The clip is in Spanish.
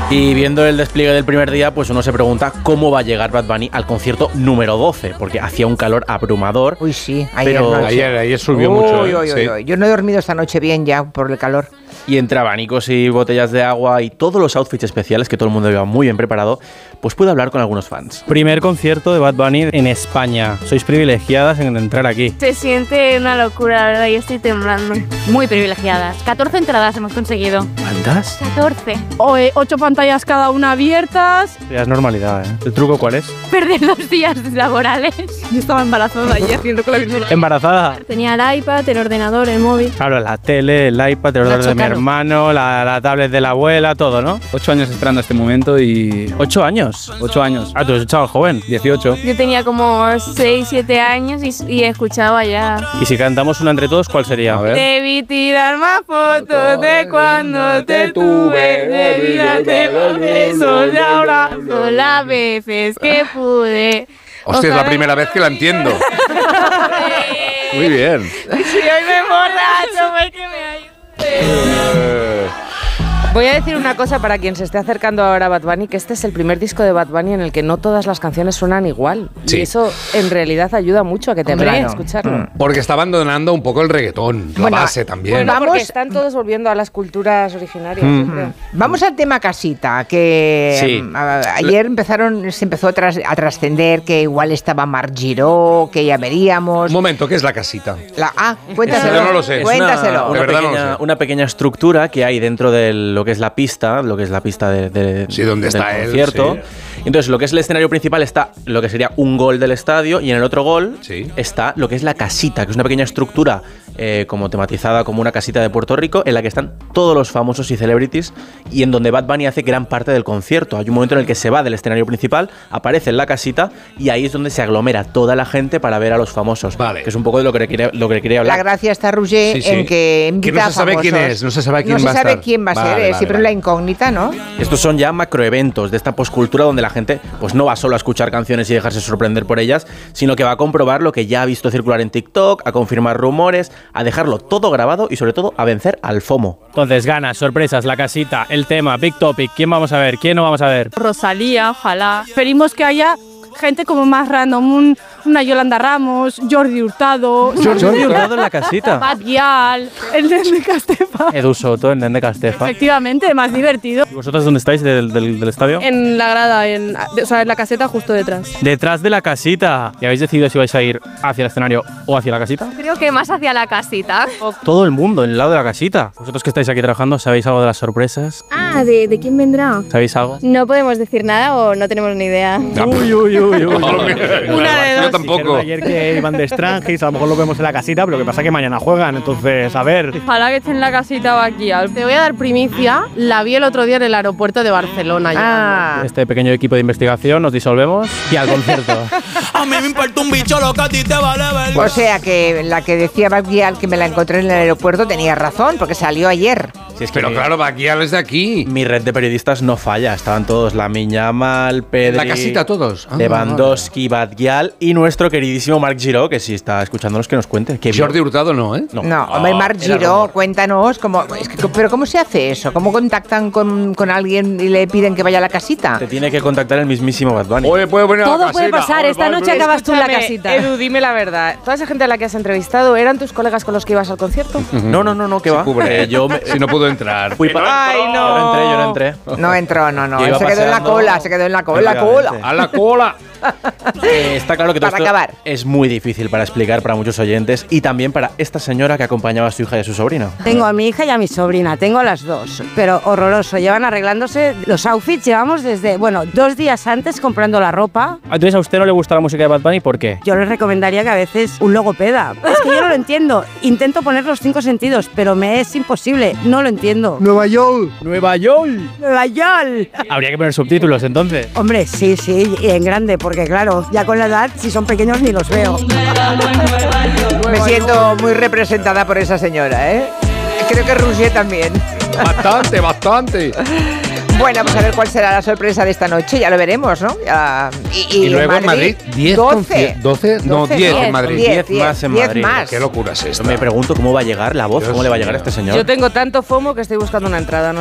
Y viendo el despliegue del primer día, pues uno se pregunta cómo va a llegar Bad Bunny al concierto número 12, porque hacía un calor abrumador. Uy, sí, ayer subió mucho. Sí. Yo no he dormido esta noche bien ya por el calor. Y entre abanicos y botellas de agua y todos los outfits especiales que todo el mundo lleva muy bien preparado, pues pude hablar con algunos fans. Primer concierto de Bad Bunny en España. Sois privilegiadas en entrar aquí. Se siente una locura, la verdad, yo estoy temblando. Muy privilegiadas. 14 entradas hemos conseguido. ¿Cuántas? 14. 8 pantallas cada una abiertas. Ya es normalidad, ¿eh? ¿El truco cuál es? Perder 2 días laborales. Yo estaba embarazada ayer viendo con la misma. ¿Embarazada? Tenía el iPad, el ordenador, el móvil. Claro, la tele, el iPad, el ordenador de mi hermano, la tablet de la abuela, todo, ¿no? 8 años esperando este momento y... 8 años. 8 años. Ah, tú eres un chaval joven. 18. Yo tenía como 6, 7 años y escuchaba ya. Y si cantamos una entre todos, ¿cuál sería? A ver. Debí tirar más fotos de cuando te tuve. Debí darte más besos y ahora son las veces que pude. Hostia, es la primera vez que la entiendo. Muy bien. Si hoy me emborracho, pues que me ayude. Voy a decir una cosa para quien se esté acercando ahora a Bad Bunny, que este es el primer disco de Bad Bunny en el que no todas las canciones suenan igual. Sí. Y eso en realidad ayuda mucho a que te aprendas a escucharlo. Porque está abandonando un poco el reggaetón, la base también. Bueno, Vamos, porque están todos volviendo a las culturas originarias, yo creo. Vamos al tema casita, que Sí. Ayer se empezó a trascender que igual estaba Marc Giró, que ya veríamos. un momento, ¿qué es la casita? Cuéntaselo. Yo no lo sé. Cuéntaselo. De verdad no lo sé. Una pequeña estructura que hay dentro de lo que es la pista, Sí, donde del está él, concierto. sí. Entonces, lo que es el escenario principal está lo que sería un gol del estadio, y en el otro gol está lo que es la casita, que es una pequeña estructura como tematizada como una casita de Puerto Rico, en la que están todos los famosos y celebrities, y en donde Bad Bunny hace gran parte del concierto. Hay un momento en el que se va del escenario principal, aparece en la casita, y ahí es donde se aglomera toda la gente para ver a los famosos. Vale. Que es un poco de lo que quería hablar. La gracia está, Roger, Sí, sí. en que invita Que no a se sabe famosos. quién es, no se sabe quién va a No se sabe estar. quién va a ser, Vale, siempre vale. la incógnita, ¿no? Estos son ya macroeventos de esta poscultura donde la gente pues no va solo a escuchar canciones y dejarse sorprender por ellas, sino que va a comprobar lo que ya ha visto circular en TikTok, a confirmar rumores, a dejarlo todo grabado y sobre todo a vencer al FOMO. Entonces, ganas, sorpresas, la casita, el tema, Big Topic. ¿Quién vamos a ver? ¿Quién no vamos a ver? Rosalía, ojalá. Esperemos que haya gente como más random, una Yolanda Ramos, Jordi Hurtado, Jordi Hurtado en la casita. Bad Gyal, el de Castefa. Edu Soto, en Nende Castefa. Efectivamente, más divertido. ¿Y vosotros dónde estáis del estadio? En la grada, en la caseta justo detrás. Detrás de la casita. ¿Y habéis decidido si vais a ir hacia el escenario o hacia la casita? Creo que más hacia la casita. Todo el mundo, en el lado de la casita. Vosotros que estáis aquí trabajando, ¿sabéis algo de las sorpresas? Ah, ¿de quién vendrá? ¿Sabéis algo? No podemos decir nada o no tenemos ni idea. Uy, uy, uy, uy. Una de dos. Yo tampoco. Ayer que iban de Strangis, a lo mejor lo vemos en la casita, pero lo que pasa es que mañana juegan, entonces, a ver. Ojalá que esté en la casita Bad Gyal. Te voy a dar primicia. La vi el otro día en el aeropuerto de Barcelona. Este pequeño equipo de investigación nos disolvemos y al concierto. A mí me importa un bicho lo que a ti te vale ver. O sea que la que decía Bad Gyal que me la encontré en el aeropuerto tenía razón, porque salió ayer. Si es que Pero claro, Baquial es de aquí. mi red de periodistas no falla. Estaban todos Lamine Yamal, Pedri, La casita todos. Lewandowski, Bad Gyal y nuestro queridísimo Marc Giró, que si está escuchándonos que nos cuente. Que Jordi Hurtado no, ¿eh? No, hombre, Marc era Giró, rumor. cuéntanos pero ¿cómo se hace eso? ¿Cómo contactan con alguien y le piden que vaya a la casita? Te tiene que contactar el mismísimo Bad Bunny. Oye, puede venir a la Todo puede casita. pasar. Oye, Esta vale, noche vale. acabas tú en la Escúchame, casita. Edu, dime la verdad. ¿Toda esa gente a la que has entrevistado eran tus colegas con los que ibas al concierto? No, que va. Cubre. Yo Si no pudo entrar. fui para. Ay, no. Yo no entré. No entró, no. Yo iba Se quedó en la paseando. cola, se quedó en la cola. Efectivamente. ¡A la cola! Está claro que todo Para esto acabar. es muy difícil para explicar para muchos oyentes y también para esta señora que acompañaba a su hija y a su sobrina. Tengo a mi hija y a mi sobrina, tengo a las dos, pero horroroso. Llevan arreglándose los outfits, llevamos desde, 2 días antes comprando la ropa. Entonces, ¿a usted no le gusta la música de Bad Bunny? ¿Por qué? Yo les recomendaría que a veces un logopeda. Es que yo no lo entiendo. Intento poner los 5 sentidos, pero me es imposible. No lo entiendo. Nueva York. ¡Nueva York! Habría que poner subtítulos entonces. Hombre, sí, y en grande, porque claro, ya con la edad, si son pequeños ni los veo. Me siento muy representada por esa señora, ¿eh? Creo que Roger también. Bastante. Bueno, pues a ver cuál será la sorpresa de esta noche, ya lo veremos, ¿no? Y luego en Madrid, 10 12. 12, no, 10 en Madrid. 10 más en 10 Madrid. más. Qué locura es Yo esta. me pregunto cómo va a llegar la voz, Dios cómo le va a llegar a mío. este señor. Yo tengo tanto FOMO que estoy buscando una entrada, no